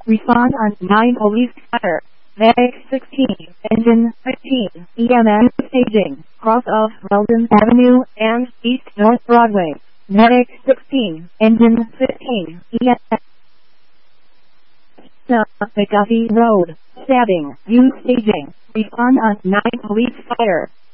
Respond on 9 police fire. Medic 16, engine 15, EMS staging, cross of Weldon Avenue and East North Broadway. Medic 16, engine 15, EMS. McGuffey Road, stabbing, U staging. Respond on 9 police fire.